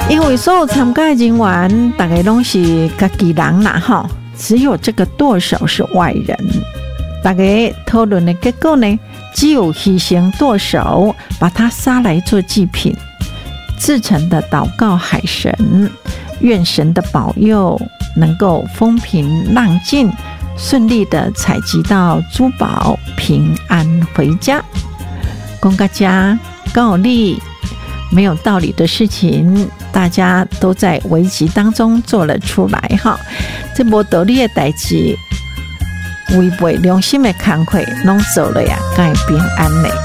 因为所有参加的人员大概都是自己人啦哈，只有这个舵手是外人。大家讨论的结果呢，只有牺牲舵手，把他杀来做祭品，自成的祷告海神，愿神的保佑能够风平浪静，顺利的采集到珠宝，平安回家。公家家告利，没有道理的事情，大家都在危机当中做了出来哈。这无道理的代志，违背良心的工课，拢做了呀，该平安嘞。